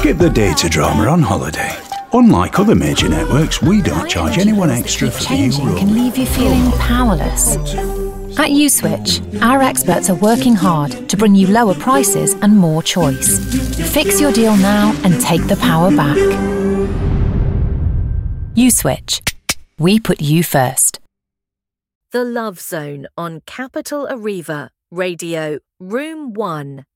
Skip the data drama on holiday. Unlike other major networks, we don't charge anyone extra for the new Changing can leave you feeling powerless. At USwitch, our experts are working hard to bring you lower prices and more choice. Fix your deal now and take the power back. USwitch. We put you first. The Love Zone on Capital Arriva, Radio, Room 1.